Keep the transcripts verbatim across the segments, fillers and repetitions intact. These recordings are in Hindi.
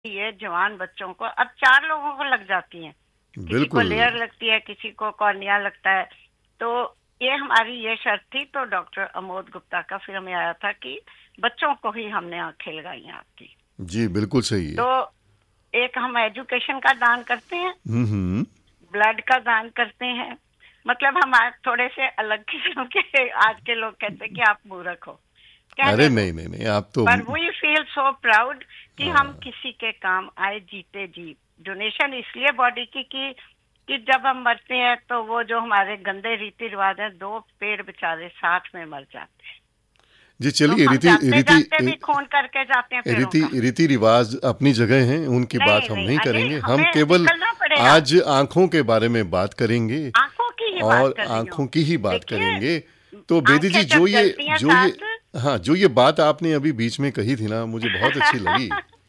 ये जवान बच्चों को अब चार लोगों को लग जाती हैं, किसी को बिल्कुल। लेयर लगती है, किसी को कॉर्निया लगता है। तो ये हमारी ये शर्त थी, तो डॉक्टर अमोद गुप्ता का फिर हमें आया था कि बच्चों को ही हमने आंखें लगाई हैं आपकी। जी बिल्कुल सही है। तो एक हम एजुकेशन का दान करते हैं, हम्म ब्लड का दान करते हैं, मतलब हम आज थोड़े से अलग किस्म के, आज के लोग कहते हैं कि आप मूर्ख हो, अरे कहने दो, नहीं नहीं नहीं, आप तो पर वी फील सो प्राउड कि हाँ। हम किसी के काम आए जीते जी। डोनेशन इसलिए बॉडी की कि कि जब हम मरते हैं तो वो जो हमारे गंदे रीति रिवाज हैं, दो पेड़ बेचारे साथ में मर जाते हैं, जी तो चलिए, हम रीति जाते रीति जाते भी खून करके जाते हैं पेड़ों रीति का। रीति रिवाज अपनी जगह हैं, उनकी नहीं बात हम नहीं नहीं अनिल, करेंगे। हम हमें केवल निकलना पड़ेगा, आज आंखों के बारे में बात करेंगे आंखों की ही बात और कर रही आंखों हूँ। की ही बात देखिए, करेंगे। तो बेदी जी, आंखें जो जब ये जलती हैं जो ये साथ, हाँ, जो ये बात आपने अभी बीच में कही थी ना, मुझे बहुत अच्छी लगी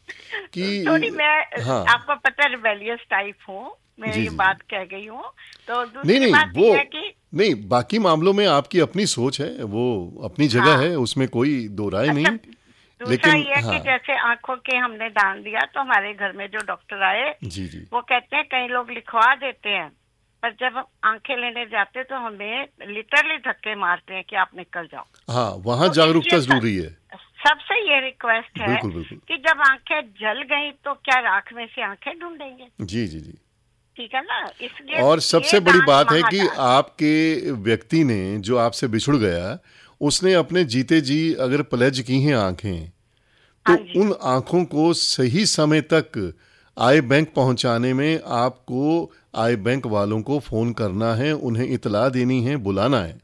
थोड़ी कि मैं हाँ। आपको पता है रिबेलियस टाइप हूँ मैं, जी ये जी बात कह गई हूँ। तो नहीं दूसरी नहीं, बात वो ये है कि नहीं, बाकी मामलों में आपकी अपनी सोच है, वो अपनी जगह हाँ, है, उसमें कोई दो राय अच्छा, नहीं। दूसरा लेकिन ये है कि हाँ, जैसे आंखों के हमने दान दिया तो हमारे घर में जो डॉक्टर आए जी जी वो कहते हैं कई लोग लिखवा देते हैं, पर जब हम आंखें लेने जाते तो हमें लिटरली धक्के मारते हैं कि आप निकल जाओ। हाँ, वहाँ तो जागरूकता इसलिए स- जरूरी है। सबसे ये रिक्वेस्ट है बिल्कुल बिल्कुल। कि जब आंखें जल गई तो क्या राख में से आंखें ढूंढेंगे? जी जी जी। ठीक है ना, इसलिए और ये सबसे बड़ी दान बात है कि महादान। आपके व्यक्ति ने जो आपसे बिछुड़ गया, उसने अपने जीते जी अगर प्लेज की हैं आंखें, तो हाँ जी, उन आंखों को सही समय तक आई बैंक पहुंचाने में आपको आई बैंक वालों को फोन करना है, उन्हें इतला देनी है, बुलाना है।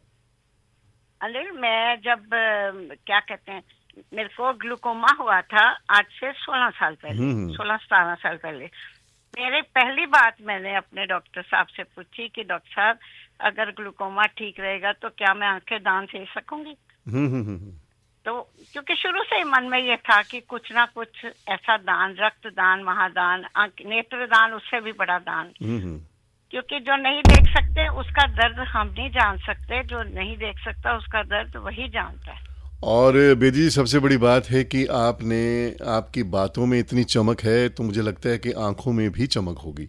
अनिल मैं जब अ, क्या कहते हैं, मेरे को ग्लूकोमा हुआ था आज से सोलह साल पहले, हम्म सोलह सतारह साल पहले। मेरे पहली बात मैंने अपने डॉक्टर साहब से पूछी कि डॉक्टर साहब अगर ग्लूकोमा ठीक रहेगा तो क्या मैं आंखें दान दे सकूंगी? हम्म हम्म हम्म तो क्योंकि शुरू से ही मन में ये था कि कुछ ना कुछ ऐसा दान, रक्तदान, महादान, आंख- नेत्रदान, उससे भी बड़ा दान, हम्म हम्म। क्योंकि जो नहीं देख सकते उसका दर्द हम नहीं जान सकते, जो नहीं देख सकता उसका दर्द वही जानता है। और बेदी जी, सबसे बड़ी बात है कि आपने, आपकी बातों में इतनी चमक है, तो मुझे लगता है कि आंखों में भी चमक होगी।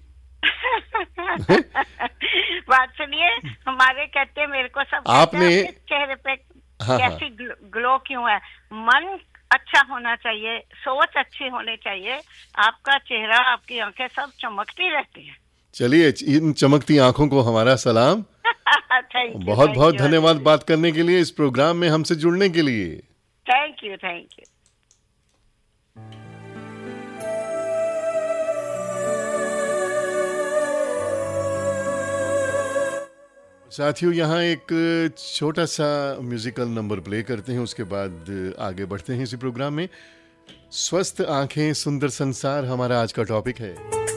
बात सुनिए, हमारे कहते मेरे को सब कहते हैं, आपने आपके चेहरे पे हाँ हाँ, कैसी ग्लो, ग्लो क्यों है? मन अच्छा होना चाहिए, सोच अच्छी होनी चाहिए, आपका चेहरा, आपकी आंखें सब चमकती रहती हैं। चलिए, इन चमकती आंखों को हमारा सलाम। थैंक यू, बहुत थैंक बहुत यू, धन्यवाद बात करने के लिए, इस प्रोग्राम में हमसे जुड़ने के लिए। Thank you, thank you. साथियों, यहाँ एक छोटा सा म्यूजिकल नंबर प्ले करते हैं, उसके बाद आगे बढ़ते हैं इसी प्रोग्राम में। स्वस्थ आंखें सुंदर संसार हमारा आज का टॉपिक है।